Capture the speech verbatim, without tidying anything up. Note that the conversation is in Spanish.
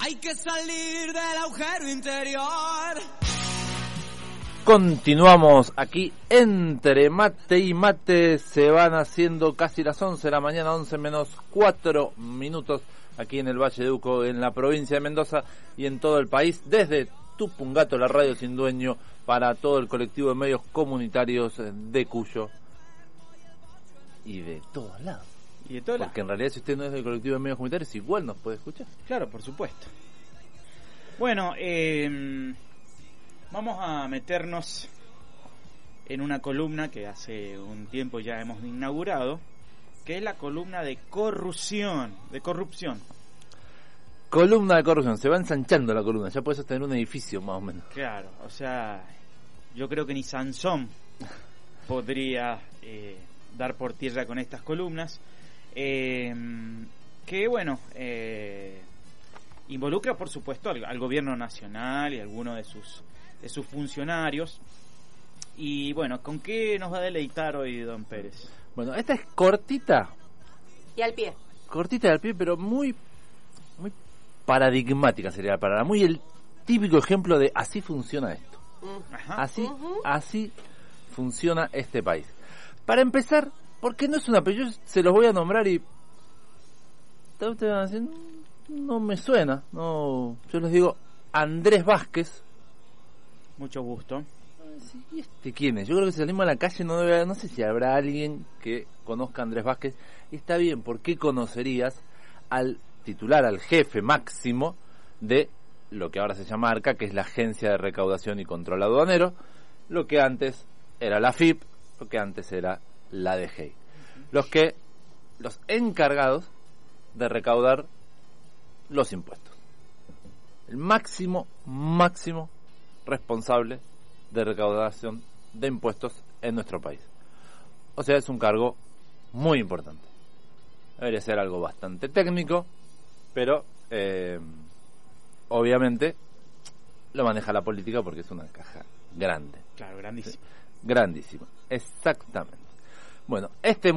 Hay que salir del agujero interior. Continuamos aquí entre mate y mate. Se van haciendo casi las once de la mañana, once menos cuatro minutos, aquí en el Valle de Uco, en la provincia de Mendoza y en todo el país, desde Tupungato, la radio sin dueño, para todo el colectivo de medios comunitarios de Cuyo y de todos lados. Y de todos lados. Porque en realidad, si usted no es del colectivo de medios comunitarios, igual nos puede escuchar. Claro, por supuesto. Bueno, eh, vamos a meternos en una columna que hace un tiempo ya hemos inaugurado, que es la columna de corrupción, de corrupción. Columna de corrupción, se va ensanchando la columna, ya puedes tener un edificio más o menos. Claro, o sea, yo creo que ni Sansón podría eh, dar por tierra con estas columnas, eh, que bueno, eh, involucra por supuesto al, al gobierno nacional y a algunos de sus, de sus funcionarios. Y bueno, ¿con qué nos va a deleitar hoy don Pérez? Bueno, esta es cortita. Y al pie. Cortita y al pie, pero muy, muy paradigmática sería la palabra. Muy el típico ejemplo de así funciona esto. Ajá. Así, Uh-huh. así funciona este país. Para empezar, porque no es una... Yo se los voy a nombrar y... Ustedes van a decir, no me suena. No, yo les digo Andrés Vázquez. Mucho gusto. ¿Y este quién es? Yo creo que si salimos a la calle no debe, no sé si habrá alguien que conozca a Andrés Vázquez. Y está bien, ¿por qué conocerías al titular, al jefe máximo de lo que ahora se llama ARCA, que es la Agencia de Recaudación y Control Aduanero, lo que antes era la F I P, lo que antes era la D G I, los que los encargados de recaudar los impuestos, el máximo máximo responsable de recaudación de impuestos en nuestro país. O sea, es un cargo muy importante. Debería ser algo bastante técnico, pero eh, obviamente lo maneja la política porque es una caja grande. Claro, grandísimo. Grandísima, exactamente. Bueno, este